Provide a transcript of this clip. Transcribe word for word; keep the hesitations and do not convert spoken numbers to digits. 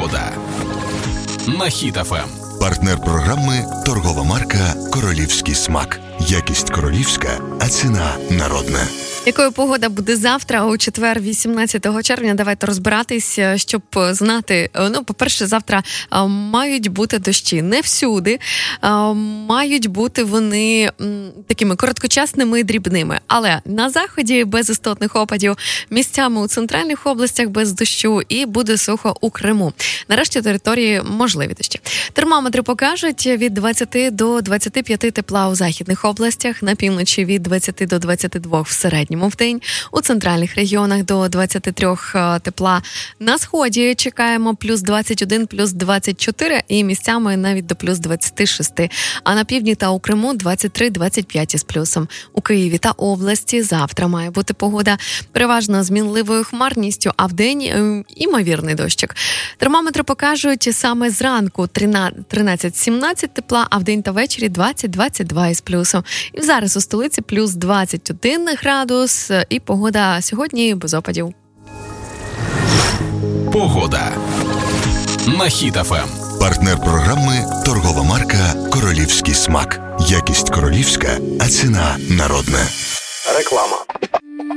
Погода на Хіт еф ем. Партнер програми – торгова марка «Королівський смак». Якість королівська, а ціна народна. Якою погода буде завтра, у четвер, вісімнадцятого червня? Давайте розбиратись, щоб знати. Ну, по-перше, завтра а, мають бути дощі. Не всюди. А, мають бути вони м, такими короткочасними і дрібними. Але на заході без істотних опадів, місцями у центральних областях без дощу і буде сухо у Криму. Нарешті території можливі дощі. Термометри покажуть від двадцяти до двадцяти п'яти тепла у західних областях, на півночі від двадцяти до двадцяти двох в середньому в день, у центральних регіонах до двадцяти трьох тепла. На сході чекаємо плюс двадцять один, плюс двадцять чотири і місцями навіть до плюс двадцять шість. А на півдні та у Криму двадцять три двадцять п'ять із плюсом. У Києві та області завтра має бути погода переважно з мінливою хмарністю, а вдень е, імовірний дощик. Термометри покажуть саме зранку тринадцять-сімнадцять тепла, а вдень та ввечері двадцять двадцять два із плюсом. І зараз у столиці плюс двадцять один градус. І погода сьогодні без опадів. Погода на Хіт еф ем. Партнер програми – торгова марка «Королівський смак». Якість королівська, а ціна народна. Реклама.